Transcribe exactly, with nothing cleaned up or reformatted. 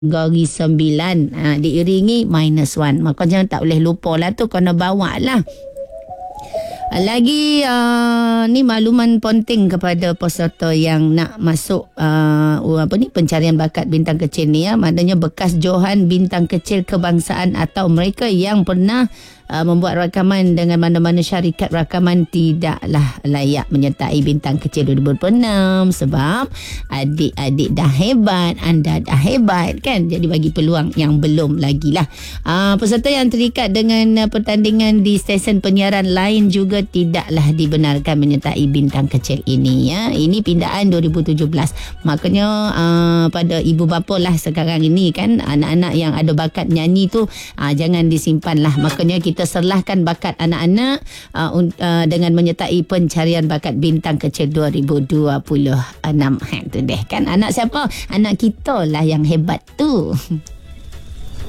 Gori sembilan, ha, diiringi minus one. Makanya tak boleh lupa lah tu, kena bawa lah. Lagi uh, ni makluman penting kepada peserta yang nak masuk uh, apa ni pencarian bakat bintang kecil ni ya. Maknanya bekas johan bintang kecil kebangsaan atau mereka yang pernah uh, membuat rakaman dengan mana-mana syarikat rakaman tidaklah layak menyertai bintang kecil dua ribu dua puluh enam sebab adik-adik dah hebat, anda dah hebat kan. Jadi bagi peluang yang belum lagi lah. Uh, peserta yang terikat dengan uh, pertandingan di stesen penyiaran lain juga tidaklah dibenarkan menyertai bintang kecil ini ya. Ini pindaan dua ribu tujuh belas. Makanya uh, pada ibu bapa lah sekarang ini kan, anak-anak yang ada bakat nyanyi tu uh, jangan disimpan lah. Makanya kita serlahkan bakat anak-anak uh, uh, dengan menyertai pencarian bakat bintang kecil dua ribu dua puluh enam. Ha, tu deh kan, anak siapa? Anak kita lah yang hebat tu.